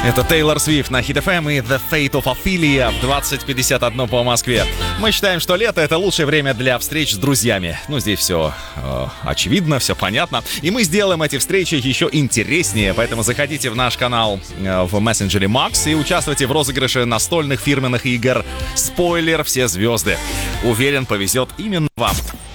Это Тейлор Свифт на Hit FM и The Fate of Ophelia в 20:51 по Москве. Мы считаем, что лето — это лучшее время для встреч с друзьями. Ну, здесь все очевидно, все понятно. И мы сделаем эти встречи еще интереснее. Поэтому заходите в наш канал в мессенджере Max и участвуйте в розыгрыше настольных фирменных игр. Спойлер: все звезды. Уверен, повезет именно вам.